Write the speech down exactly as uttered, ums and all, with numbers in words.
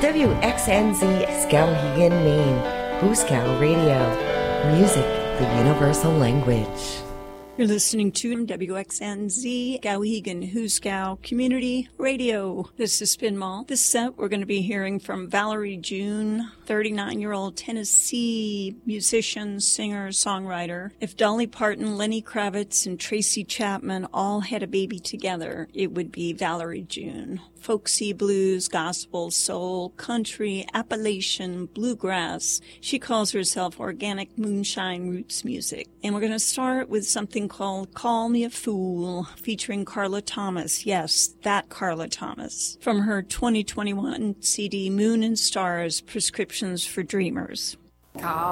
W X N Z Skowhegan, Maine. Huskow Radio. Music, the universal language. You're listening to W X N Z, Skowhegan, Huskow Community Radio. This is Spin Mall. This set, we're going to be hearing from Valerie June, thirty-nine-year-old Tennessee musician, singer, songwriter. If Dolly Parton, Lenny Kravitz, and Tracy Chapman all had a baby together, it would be Valerie June. Folksy blues, gospel, soul, country, Appalachian, bluegrass. She calls herself organic moonshine roots music. And we're going to start with something called Call Me a Fool, featuring Carla Thomas. Yes, that Carla Thomas. From her twenty twenty-one C D Moon and Stars, Prescriptions for Dreamers. Call